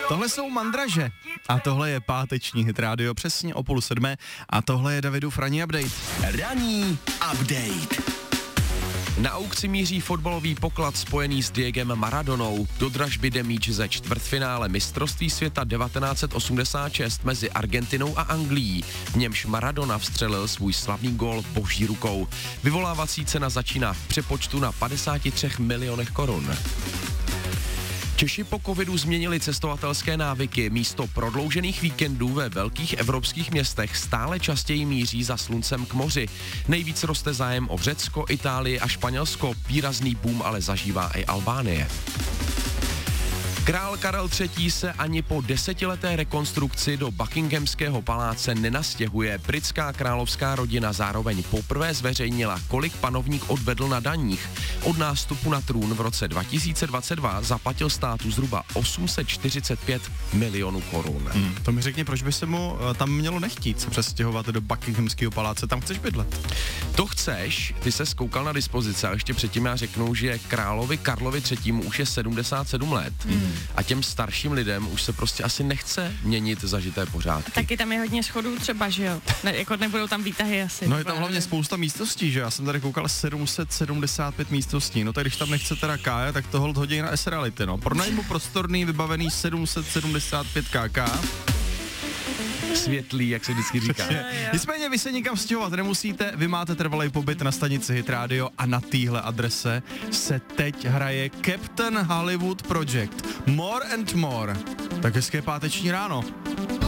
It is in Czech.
Tohle jsou Mandraže a tohle je páteční hit rádio přesně o 6:30 a tohle je Davidův ranní update. Ranní update. Na aukci míří fotbalový poklad spojený s Diegem Maradonou. Do dražby jde míč ze čtvrtfinále mistrovství světa 1986 mezi Argentinou a Anglií, v němž Maradona vstřelil svůj slavný gól boží rukou. Vyvolávací cena začíná v přepočtu na 53 milionech korun. Češi po covidu změnili cestovatelské návyky. Místo prodloužených víkendů ve velkých evropských městech stále častěji míří za sluncem k moři. Nejvíc roste zájem o Řecko, Itálii a Španělsko. Výrazný boom ale zažívá i Albánie. Král Karel III. Se ani po 10leté rekonstrukci do Buckinghamského paláce nenastěhuje. Britská královská rodina zároveň poprvé zveřejnila, kolik panovník odvedl na daních. Od nástupu na trůn v roce 2022 zaplatil státu zhruba 845 milionů korun. To mi řekni, proč by se mu tam mělo nechtít se přestěhovat do Buckinghamského paláce, tam chceš bydlet? To chceš, ty se koukal na dispozice a ještě předtím já řeknu, že královi Karlovi III. Už je 77 let. A těm starším lidem už se prostě asi nechce měnit zažité pořádky. Taky tam je hodně schodů třeba, že jo? Jako nebudou tam výtahy asi. No je tam hlavně spousta místností, že? Já jsem tady koukal 775 místností. No tak když tam nechce teda kája, tak to hold hodí na S-Reality, no. Pronajmu prostorný, vybavený 775 kk. Světlý, jak se vždycky říká. Nicméně vy se nikam stěhovat nemusíte, vy máte trvalý pobyt na stanici Hit Radio a na téhle adrese se teď hraje Captain Hollywood Project. More and more. Tak hezké páteční ráno.